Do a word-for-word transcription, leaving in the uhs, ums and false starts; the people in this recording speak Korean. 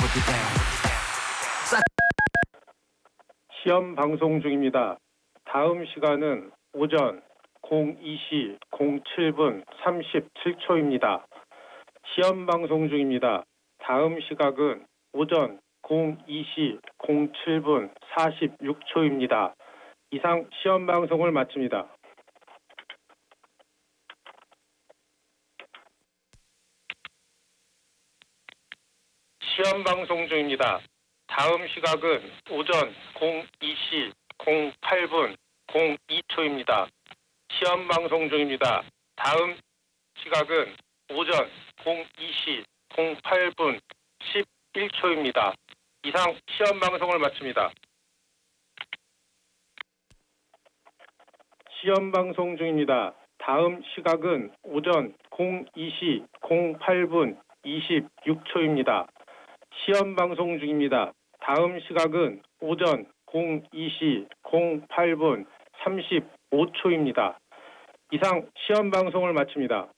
시험 방송 중입니다. 다음 시간은 오전 공이 시 공칠 분 삼십칠 초입니다. 시험 방송 중입니다. 다음 시각은 오전 공이 시 공칠 분 사십육 초입니다. 이상 시험 방송을 마칩니다. 시험 방송 중입니다. 다음 시각은 오전 공이 시 공팔 분 공이 초입니다. 시험 방송 중입니다. 다음 시각은 오전 공이 시 공팔 분 십일 초입니다. 이상 시험 방송을 마칩니다. 시험 방송 중입니다. 다음 시각은 오전 공이 시 공팔 분 이십육 초입니다. 시험 방송 중입니다. 다음 시각은 오전 공이 시 공팔 분 삼십오 초입니다. 이상 시험 방송을 마칩니다.